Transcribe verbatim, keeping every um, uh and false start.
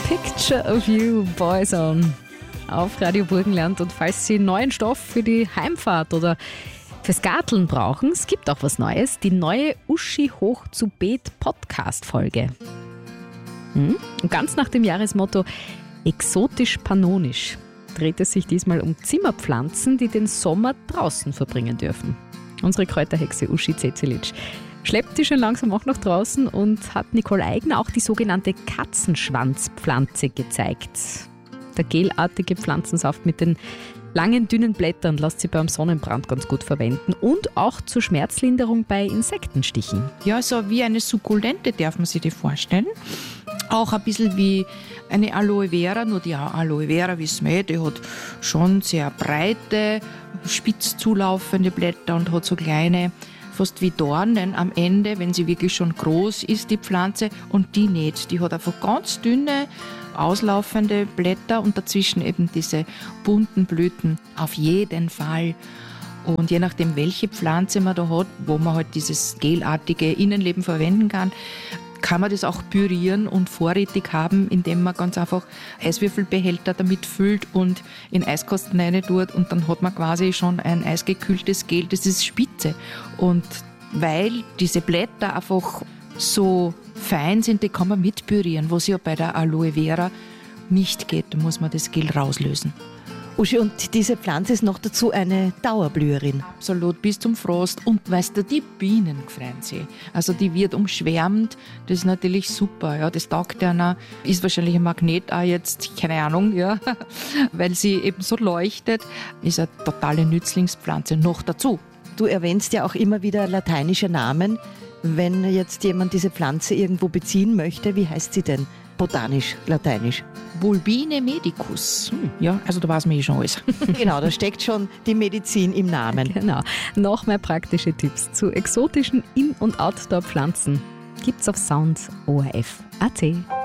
Picture of You, Boyzone auf Radio Burgenland. Und falls Sie neuen Stoff für die Heimfahrt oder fürs Garteln brauchen, es gibt auch was Neues, die neue Uschi hoch zu Beet Podcast-Folge. Hm? Und ganz nach dem Jahresmotto exotisch-pannonisch dreht es sich diesmal um Zimmerpflanzen, die den Sommer draußen verbringen dürfen. Unsere Kräuterhexe Uschi Cecilic schleppt die schon langsam auch nach draußen und hat Nicole Eigner auch die sogenannte Katzenschwanzpflanze gezeigt. Der gelartige Pflanzensaft mit den langen, dünnen Blättern lässt sich beim Sonnenbrand ganz gut verwenden und auch zur Schmerzlinderung bei Insektenstichen. Ja, so wie eine Sukkulente darf man sich die vorstellen. Auch ein bisschen wie eine Aloe Vera, nur die Aloe Vera, wissen wir, die hat schon sehr breite, spitz zulaufende Blätter und hat so kleine, fast wie Dornen am Ende, wenn sie wirklich schon groß ist, die Pflanze. Und die nicht. Die hat einfach ganz dünne, auslaufende Blätter und dazwischen eben diese bunten Blüten. Auf jeden Fall. Und je nachdem, welche Pflanze man da hat, wo man halt dieses gelartige Innenleben verwenden kann, kann man das auch pürieren und vorrätig haben, indem man ganz einfach Eiswürfelbehälter damit füllt und in Eiskasten rein tut und dann hat man quasi schon ein eisgekühltes Gel, das ist spitze. Und weil diese Blätter einfach so fein sind, die kann man mitpürieren, was ja bei der Aloe Vera nicht geht, da muss man das Gel rauslösen. Uschi, und diese Pflanze ist noch dazu eine Dauerblüherin. Absolut, bis zum Frost. Und weißt du, die Bienen freuen sich. Also die wird umschwärmt, das ist natürlich super. Ja, das taugt einer, ist wahrscheinlich ein Magnet auch jetzt, keine Ahnung, ja, weil sie eben so leuchtet, ist eine totale Nützlingspflanze noch dazu. Du erwähnst ja auch immer wieder lateinische Namen. Wenn jetzt jemand diese Pflanze irgendwo beziehen möchte, wie heißt sie denn? Botanisch, lateinisch. Bulbine medicus. Hm, ja, also da weiß man eh schon alles. Genau, da steckt schon die Medizin im Namen. Genau. Noch mehr praktische Tipps zu exotischen In- und Outdoor-Pflanzen gibt's auf sound punkt o r f punkt a t.